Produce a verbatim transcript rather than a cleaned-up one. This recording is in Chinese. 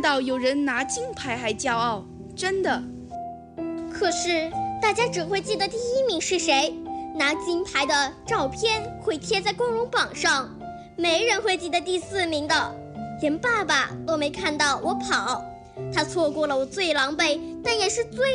到有人拿金牌还骄傲，真的。 可是大家只会记得第一名是谁，拿金牌的照片会贴在光荣榜上，没人会记得第四名的。连爸爸都没看到我跑，他错过了我最狼狈但也是最